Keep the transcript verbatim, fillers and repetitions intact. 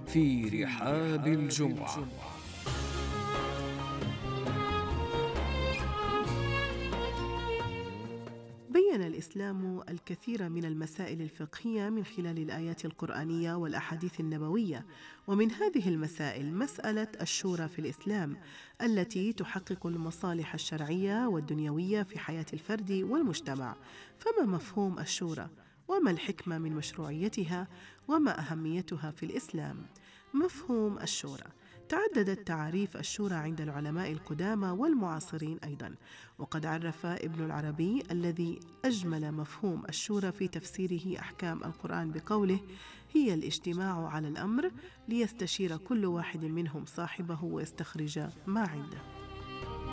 في رحاب الجمعة. بيّن الإسلام الكثير من المسائل الفقهية من خلال الآيات القرآنية والأحاديث النبوية، ومن هذه المسائل مسألة الشورى في الإسلام التي تحقق المصالح الشرعية والدنيوية في حياة الفرد والمجتمع. فما مفهوم الشورى؟ وما الحكمة من مشروعيتها؟ وما أهميتها في الإسلام؟ مفهوم الشورى: تعددت تعاريف الشورى عند العلماء القدامى والمعاصرين أيضا، وقد عرف ابن العربي الذي أجمل مفهوم الشورى في تفسيره أحكام القرآن بقوله: هي الاجتماع على الأمر ليستشير كل واحد منهم صاحبه ويستخرج ما عنده.